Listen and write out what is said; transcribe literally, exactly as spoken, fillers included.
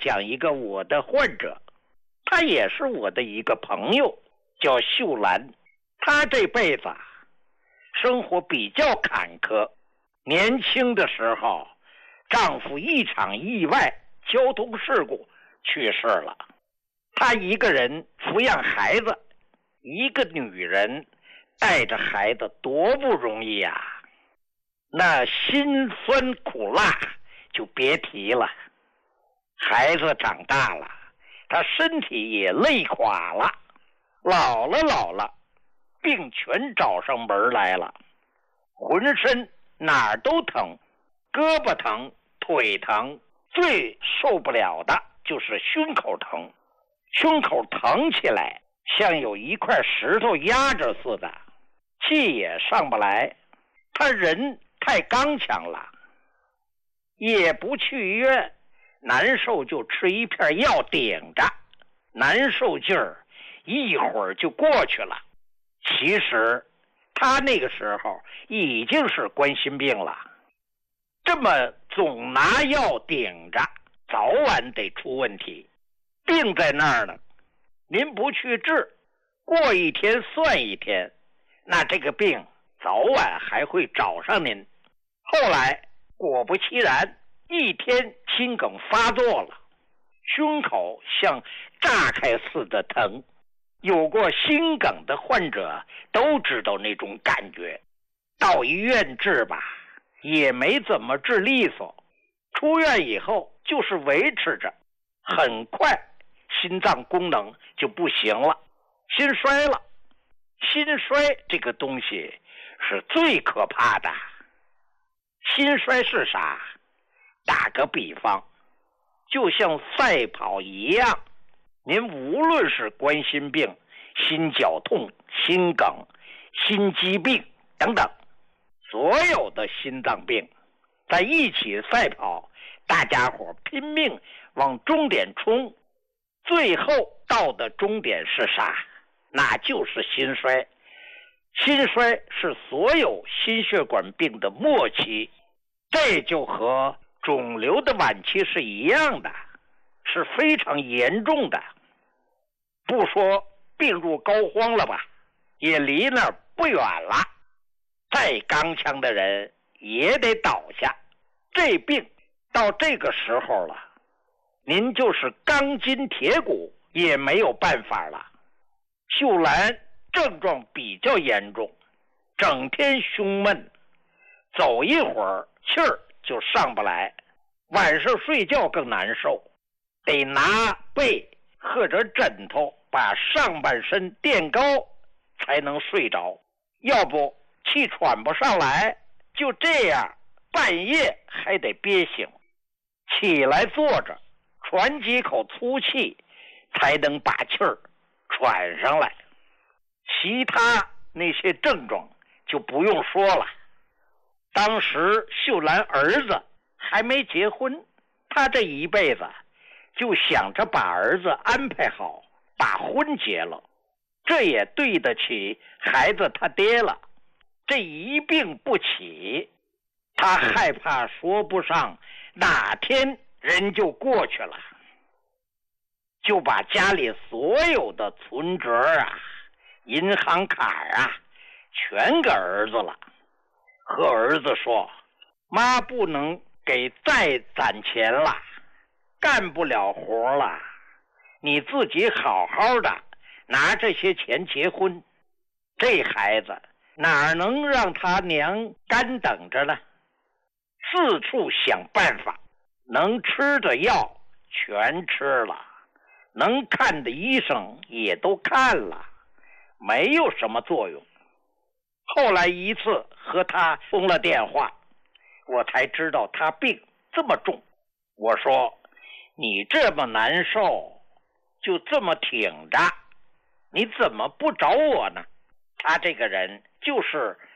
讲一个我的患者，他也是我的一个朋友，叫秀兰。她这辈子生活比较坎坷，年轻的时候丈夫一场意外交通事故去世了，她一个人抚养孩子，一个女人带着孩子多不容易啊，那辛酸苦辣就别提了。孩子长大了，她身体也累垮了，老了老了，病全找上门来了，浑身哪儿都疼，胳膊疼，腿疼，最受不了的就是胸口疼。胸口疼起来像有一块石头压着似的，气也上不来。他人太刚强了，也不去医院，难受就吃一片药顶着，难受劲儿一会儿就过去了。其实他那个时候已经是冠心病了，这么总拿药顶着，早晚得出问题。病在那儿呢，您不去治，过一天算一天，那这个病早晚还会找上您。后来果不其然，一天心梗发作了，胸口像炸开似的疼。有过心梗的患者都知道那种感觉，到医院治吧也没怎么治利索，出院以后就是维持着，很快心脏功能就不行了，心衰了。心衰这个东西是最可怕的。心衰是啥？打个比方，就像赛跑一样，您无论是冠心病、心绞痛、心梗、心肌病等等，所有的心脏病在一起赛跑，大家伙拼命往终点冲，最后到的终点是啥？那就是心衰。心衰是所有心血管病的末期，这就和肿瘤的晚期是一样的，是非常严重的。不说病入膏肓了吧，也离那儿不远了，再刚强的人也得倒下。这病到这个时候了，您就是钢筋铁骨也没有办法了。秀兰症状比较严重，整天胸闷，走一会儿气儿就上不来，晚上睡觉更难受，得拿被或者枕头把上半身垫高才能睡着，要不气喘不上来，就这样半夜还得憋醒，起来坐着喘几口粗气才能把气儿喘上来。其他那些症状就不用说了。当时秀兰儿子还没结婚，他这一辈子就想着把儿子安排好，把婚结了，这也对得起孩子他爹了。这一病不起，他害怕说不上哪天人就过去了，就把家里所有的存折啊、银行卡啊全给儿子了，和儿子说，妈不能给再攒钱了，干不了活了，你自己好好的拿这些钱结婚。这孩子哪能让他娘干等着呢？四处想办法，能吃的药全吃了，能看的医生也都看了，没有什么作用。后来一次和他通了电话，我才知道他病这么重。我说，你这么难受，就这么挺着，你怎么不找我呢？他这个人就是